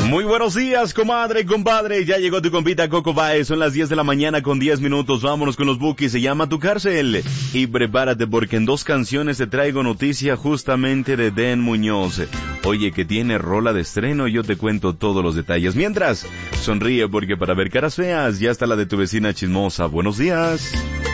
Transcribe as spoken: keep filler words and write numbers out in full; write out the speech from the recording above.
Muy buenos días, comadre y compadre. Ya llegó tu compita Coco Baez. Son las diez de la mañana con diez minutos. Vámonos con los Bukis. Se llama Tu Cárcel. Y prepárate porque en dos canciones te traigo noticia justamente de Den Muñoz. Oye, que tiene rola de estreno. Yo te cuento todos los detalles. Mientras, sonríe porque para ver caras feas ya está la de tu vecina chismosa. Buenos días.